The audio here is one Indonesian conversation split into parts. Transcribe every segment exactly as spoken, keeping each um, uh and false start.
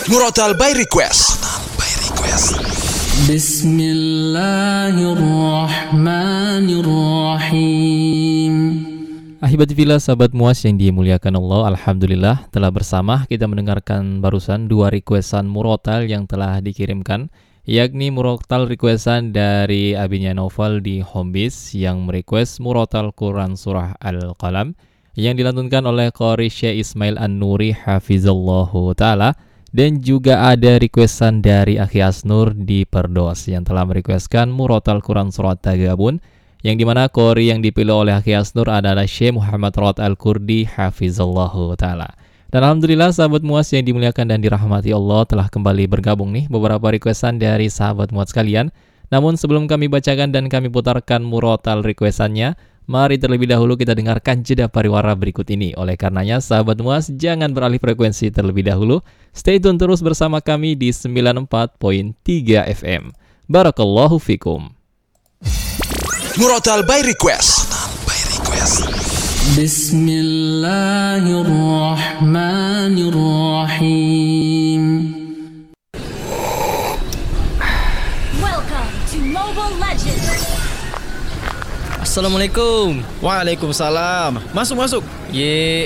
Murotal by Request. Murotal by Request. Bismillahirrahmanirrahim. Ahibati fillah, sahabat Muas yang dimuliakan Allah, alhamdulillah telah bersama kita mendengarkan barusan dua requestan murotal yang telah dikirimkan, yakni murotal requestan dari abinya Novel di Homebase yang merequest murotal Quran surah Al-Qalam yang dilantunkan oleh Qori Syekh Ismail An-Nuri hafizallahu ta'ala. Dan juga ada requestan dari Akhi Asnur di Perdos yang telah merequestkan murotal Quran surat Tagabun, yang dimana Qori yang dipilih oleh Akhi Asnur adalah Syekh Muhammad Rawat Al-Kurdi hafizallahu ta'ala. Dan alhamdulillah sahabat Muas yang dimuliakan dan dirahmati Allah, telah kembali bergabung nih beberapa requestan dari sahabat Muas sekalian. Namun sebelum kami bacakan dan kami putarkan murotal requestannya, mari terlebih dahulu kita dengarkan jeda pariwara berikut ini. Oleh karenanya sahabat Muas jangan beralih frekuensi terlebih dahulu. Stay tune terus bersama kami di sembilan puluh empat koma tiga F M. Barakallahu fikum. Murotal by Request. Murotal by Request. Bismillahirrahmanirrahim. Welcome to Mobile Legends. Assalamualaikum. Waalaikumsalam. Masuk masuk. Ye.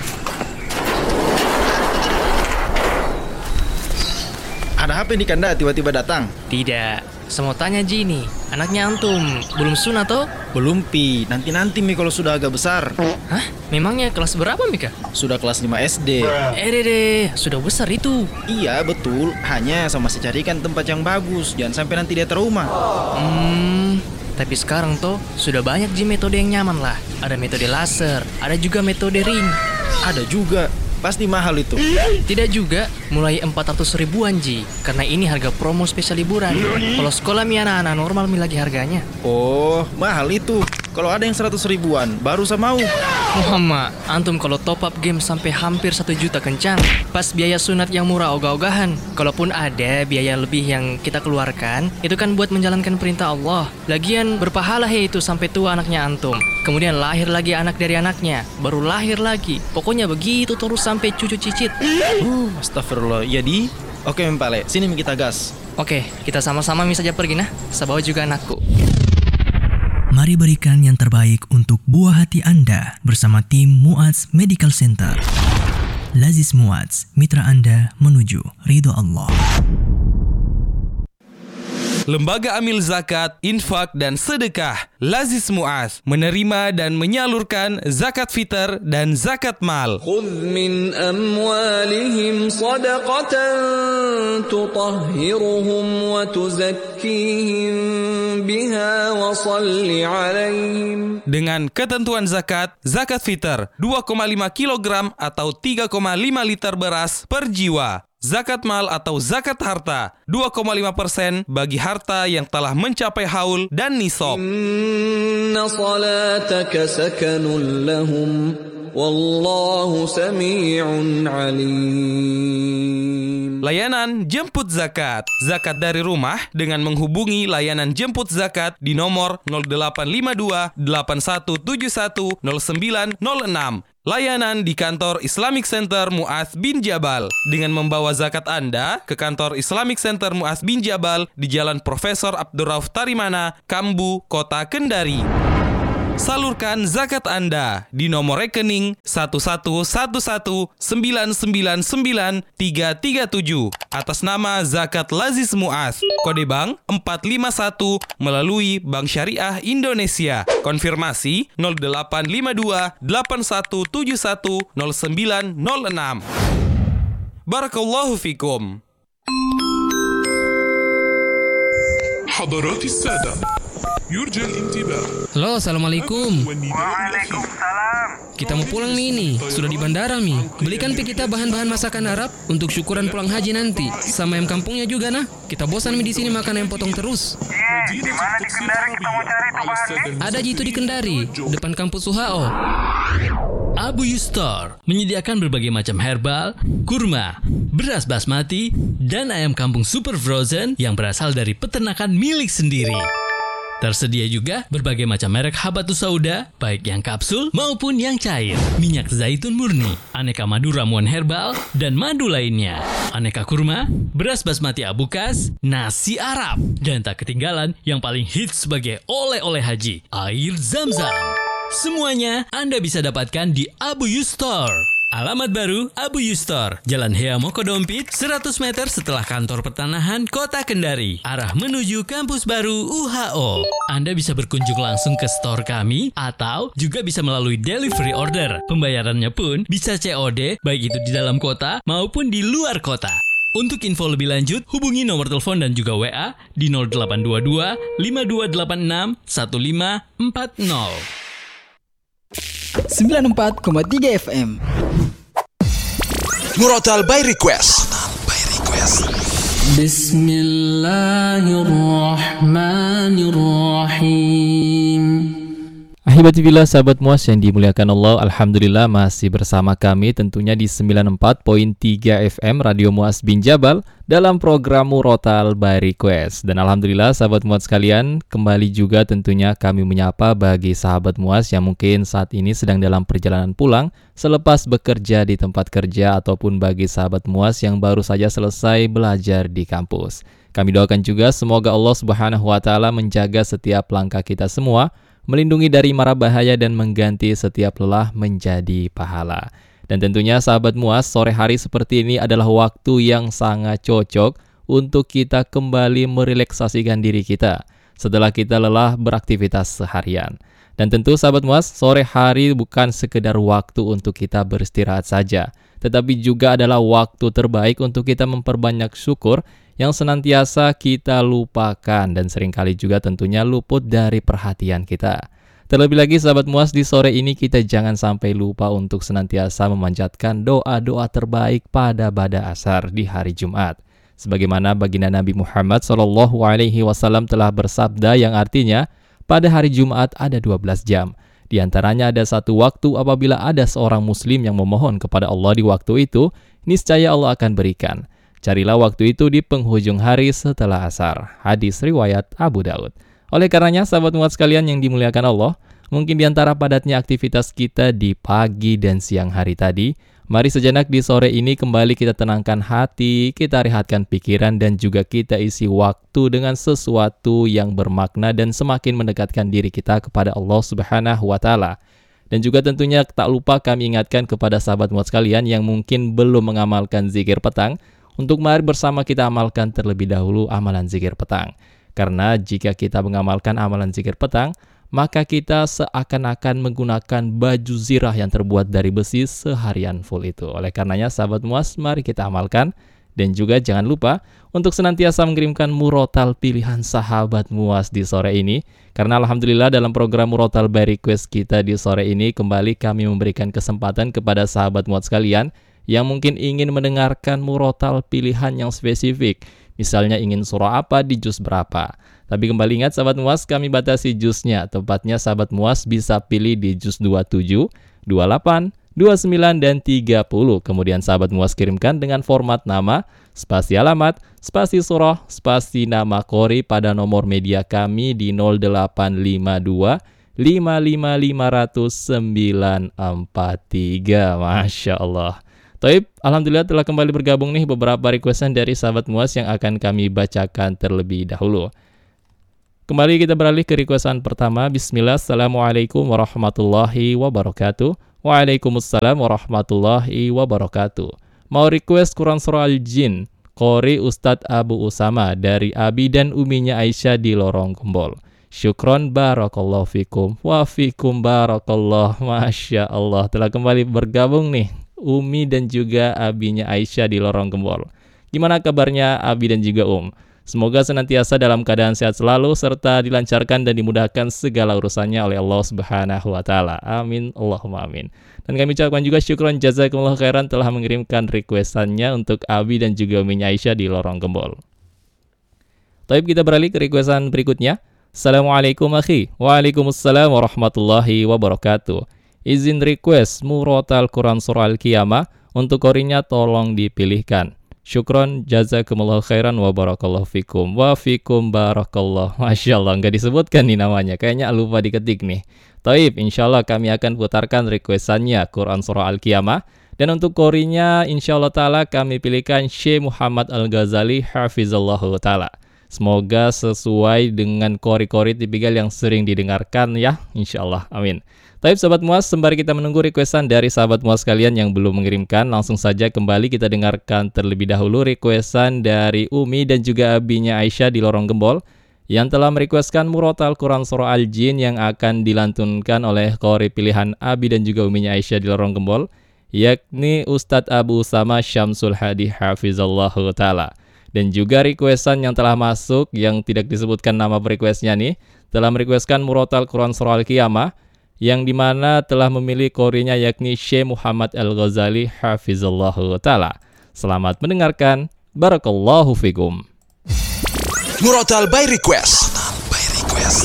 Ada apa nih Kanda tiba-tiba datang? Tidak. Saya mau tanya Ji nih, anaknya antum belum sunat toh? Belum Pi, nanti-nanti Mi kalau sudah agak besar. Hah? Memangnya kelas berapa Mika? Sudah kelas lima S D. Eh deh, sudah besar itu. Iya betul, hanya saya masih carikan tempat yang bagus. Jangan sampai nanti dia trauma. Hmm, tapi sekarang toh sudah banyak Ji metode yang nyaman lah. Ada metode laser, ada juga metode ring. Ada juga, pasti mahal itu. Tidak juga, mulai empat ratus ribuan Ji. Karena ini harga promo spesial liburan. Kalau sekolah mi anak-anak normal mi lagi harganya. Oh, mahal itu. Kalau ada yang seratus ribuan, baru saya mau. Muhammad, antum kalau top up game sampai hampir satu juta kencang. Pas biaya sunat yang murah ogah-ogahan. Kalaupun ada biaya lebih yang kita keluarkan, itu kan buat menjalankan perintah Allah. Lagian berpahala he itu sampai tua anaknya antum. Kemudian lahir lagi anak dari anaknya, baru lahir lagi. Pokoknya begitu terus sampai cucu cicit. Uh, astagfirullah. Ya di. Oke Mempale, sini kita gas. Oke, kita sama-sama mi saja pergi nah. Saya bawa juga anakku. Mari berikan yang terbaik untuk buah hati Anda bersama tim Muaz Medical Center. Lazis Muaz, mitra Anda menuju ridho Allah. Lembaga Amil Zakat, Infak dan Sedekah Lazis Muaz menerima dan menyalurkan zakat fitr dan zakat mal. Khudh min amwalihim sadaqatan tutahhiruhum wa tuzakkihim biha wa salli alaihim. Dengan ketentuan zakat, zakat fitr dua koma lima kilogram atau tiga koma lima liter beras per jiwa. Zakat mal atau zakat harta dua koma lima persen bagi harta yang telah mencapai haul dan nisab. Inna salataka sakanun lahum wallahu sami'un alim. Layanan jemput zakat. Zakat dari rumah dengan menghubungi layanan jemput zakat di nomor nol delapan lima dua delapan satu tujuh satu nol sembilan nol enam. Layanan di kantor Islamic Center Muaz bin Jabal dengan membawa zakat Anda ke kantor Islamic Center Muaz bin Jabal di Jalan Profesor Abdurrauf Tarimana, Kambu, Kota Kendari. Salurkan zakat Anda di nomor rekening satu satu satu satu sembilan sembilan sembilan tiga tiga tujuh atas nama Zakat Lazis Muaz, kode bank empat lima satu melalui Bank Syariah Indonesia. Konfirmasi nol delapan lima dua delapan satu tujuh satu nol sembilan nol enam. Barakallahu fikum. حضرات السادة يرجى الانتباه. Halo, assalamualaikum. Waalaikumsalam. Kita mau pulang nih ini, sudah di bandara Mi. Belikan pi kita bahan-bahan masakan Arab untuk syukuran pulang haji nanti. Sama ayam kampungnya juga nah. Kita bosan Mi di sini makan ayam potong terus. Iya, di mana di Kendari kita mau cari tuh bahannya? Ada Ji itu di Kendari, depan kampus U H O. Abu Yustar menyediakan berbagai macam herbal, kurma, beras basmati, dan ayam kampung super frozen yang berasal dari peternakan milik sendiri. Tersedia juga berbagai macam merek habatus sauda, baik yang kapsul maupun yang cair, minyak zaitun murni, aneka madu ramuan herbal, dan madu lainnya. aneka kurma, beras basmati abukas, nasi Arab, dan tak ketinggalan yang paling hits sebagai oleh-oleh haji, air Zam-Zam. Semuanya Anda bisa dapatkan di Abu Yu Store. Alamat baru Abu Yu Store, Jalan Hea Mokodompit, seratus meter setelah kantor pertanahan Kota Kendari, arah menuju kampus baru U H O. Anda bisa berkunjung langsung ke store kami atau juga bisa melalui delivery order. Pembayarannya pun bisa C O D, baik itu di dalam kota maupun di luar kota. Untuk info lebih lanjut, hubungi nomor telepon dan juga W A di nol delapan dua dua lima dua delapan enam satu lima empat nol. sembilan puluh empat koma tiga F M. Murotal by Request. By Request. Bismillahirrahmanirrahim. Ahibatifillah, sahabat Muas yang dimuliakan Allah, Alhamdulillah masih bersama kami tentunya di sembilan puluh empat koma tiga F M Radio Muas bin Jabal dalam program Murotal by Request. Dan Alhamdulillah sahabat Muas sekalian, kembali juga tentunya kami menyapa bagi sahabat Muas yang mungkin saat ini sedang dalam perjalanan pulang selepas bekerja di tempat kerja, ataupun bagi sahabat Muas yang baru saja selesai belajar di kampus. Kami doakan juga semoga Allah Subhanahu wa taala menjaga setiap langkah kita semua, melindungi dari mara bahaya dan mengganti setiap lelah menjadi pahala. Dan tentunya sahabat Muas, sore hari seperti ini adalah waktu yang sangat cocok untuk kita kembali merelaksasikan diri kita setelah kita lelah beraktivitas seharian. Dan tentu sahabat Muas, sore hari bukan sekedar waktu untuk kita beristirahat saja, tetapi juga adalah waktu terbaik untuk kita memperbanyak syukur yang senantiasa kita lupakan dan seringkali juga tentunya luput dari perhatian kita. Terlebih lagi sahabat Muas, di sore ini kita jangan sampai lupa untuk senantiasa memanjatkan doa-doa terbaik pada bada asar di hari Jumat. Sebagaimana baginda Nabi Muhammad shallallahu alaihi wasallam telah bersabda yang artinya, pada hari Jumat ada dua belas jam. Di antaranya ada satu waktu apabila ada seorang muslim yang memohon kepada Allah di waktu itu, niscaya Allah akan berikan. Carilah waktu itu di penghujung hari setelah asar. Hadis riwayat Abu Daud. Oleh karenanya, sahabat Muat sekalian yang dimuliakan Allah, mungkin di antara padatnya aktivitas kita di pagi dan siang hari tadi, mari sejenak di sore ini kembali kita tenangkan hati, kita rehatkan pikiran, dan juga kita isi waktu dengan sesuatu yang bermakna dan semakin mendekatkan diri kita kepada Allah Subhanahu wa taala. Dan juga tentunya tak lupa kami ingatkan kepada sahabat Muat sekalian yang mungkin belum mengamalkan zikir petang, untuk mari bersama kita amalkan terlebih dahulu amalan zikir petang. Karena jika kita mengamalkan amalan zikir petang, maka kita seakan-akan menggunakan baju zirah yang terbuat dari besi seharian full itu. Oleh karenanya sahabat Muas, mari kita amalkan. Dan juga jangan lupa untuk senantiasa mengirimkan murotal pilihan sahabat Muas di sore ini. Karena Alhamdulillah dalam program Murotal by Request kita di sore ini, kembali kami memberikan kesempatan kepada sahabat Muas sekalian yang mungkin ingin mendengarkan murotal pilihan yang spesifik. Misalnya ingin surah apa di juz berapa. Tapi kembali ingat sahabat Muas, kami batasi juznya. Tepatnya sahabat Muas bisa pilih di juz dua puluh tujuh, dua puluh delapan, dua puluh sembilan, dan tiga puluh. Kemudian sahabat Muas kirimkan dengan format nama, spasi alamat, spasi surah, spasi nama qori pada nomor media kami di nol delapan lima dua lima lima lima nol nol sembilan empat tiga. Masya Allah. Taib, Alhamdulillah telah kembali bergabung nih beberapa requestan dari sahabat Muas yang akan kami bacakan terlebih dahulu. Kembali kita beralih ke requestan pertama. Bismillah, Assalamualaikum warahmatullahi wabarakatuh. Waalaikumsalam warahmatullahi wabarakatuh. Mau request Quran Surah Al-Jin, Qori Ustadz Abu Usama dari Abi dan Uminya Aisyah di Lorong Gembol. Syukron barakallahu fikum wa fikum barakallah. Masya Allah, telah kembali bergabung nih Umi dan juga abinya Aisyah di Lorong Gembol. Gimana kabarnya Abi dan juga Um? Semoga senantiasa dalam keadaan sehat selalu serta dilancarkan dan dimudahkan segala urusannya oleh Allah Subhanahu wa taala. Amin Allahumma amin. Dan kami ucapkan juga syukron jazakumullah khairan telah mengirimkan requestannya untuk Abi dan juga Uminya Aisyah di Lorong Gembol. Taib, kita beralih ke requestan berikutnya. Assalamualaikum akhi. Waalaikumsalam warahmatullahi wabarakatuh. Izin request murotal Quran Surah Al-Qiyamah, untuk qorinya tolong dipilihkan. Syukron jazakumullah khairan wa barakallahu fikum wa fikum barakallah. Masya Allah, nggak disebutkan nih namanya, kayaknya lupa diketik nih. Taib, insya Allah kami akan putarkan requestannya Quran Surah Al-Qiyamah Dan untuk korinya insyaallah ta'ala kami pilihkan Syekh Muhammad Al-Ghazali hafizallahu ta'ala. Semoga sesuai dengan kori-kori tipikal yang sering didengarkan ya, insyaallah, amin. Taib sahabat Muaz, sembari kita menunggu requestan dari sahabat Muaz kalian yang belum mengirimkan, langsung saja kembali kita dengarkan terlebih dahulu requestan dari Umi dan juga abinya Aisyah di Lorong Gembol yang telah merequestkan murotal Quran Surah Al-Jin yang akan dilantunkan oleh kori pilihan abi dan juga uminya Aisyah di Lorong Gembol, yakni Ustadz Abu Usama Syamsul Hadi hafizallahu ta'ala. Dan juga requestan yang telah masuk yang tidak disebutkan nama requestnya nih, telah merequestkan murotal Quran Surah Al-Qiyamah yang dimana telah memilih korinya yakni Syekh Muhammad Al-Ghazali hafizallahu ta'ala. Selamat mendengarkan, barakallahu fikum. Murotal by request. By request.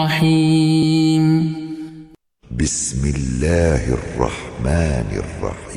Bismillahirrahmanirrahim. Bismillahirrahmanirrahim.